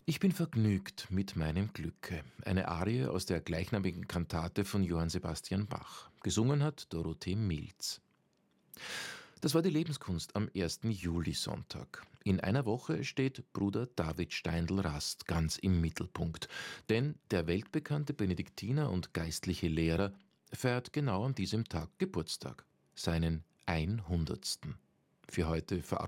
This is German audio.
Ich bin vergnügt mit meinem Glücke. Eine Arie aus der gleichnamigen Kantate von Johann Sebastian Bach. Gesungen hat Dorothee Milz. Das war die Lebenskunst am ersten Julisonntag. In einer Woche steht Bruder David Steindl-Rast ganz im Mittelpunkt. Denn der weltbekannte Benediktiner und geistliche Lehrer feiert genau an diesem Tag Geburtstag. Seinen 100. Für heute verabschieden